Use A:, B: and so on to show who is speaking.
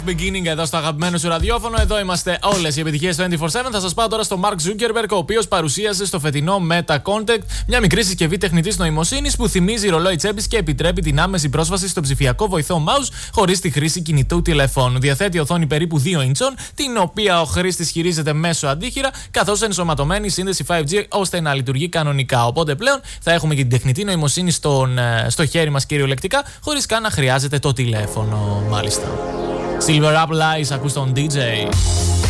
A: Beginning εδώ στο αγαπημένο σου ραδιόφωνο. Εδώ είμαστε όλες οι επιτυχίες του 24/7. Θα σας πάω τώρα στο Mark Zuckerberg, ο οποίος παρουσίασε στο φετινό Meta Contact μια μικρή συσκευή τεχνητής νοημοσύνης που θυμίζει ρολόι τσέπης και επιτρέπει την άμεση πρόσβαση στο ψηφιακό βοηθό mouse χωρίς τη χρήση κινητού τηλεφώνου. Διαθέτει οθόνη περίπου 2 ιντσών, την οποία ο χρήστης χειρίζεται μέσω αντίχειρα, καθώς ενσωματωμένη σύνδεση 5G ώστε να λειτουργεί κανονικά. Οπότε πλέον θα έχουμε και την τεχνητή νοημοσύνη στο χέρι μας κυριολεκτικά, χωρίς καν να χρειάζεται το τηλέφωνο, μάλιστα. Silver Apple Eyes, ακούς τον DJ.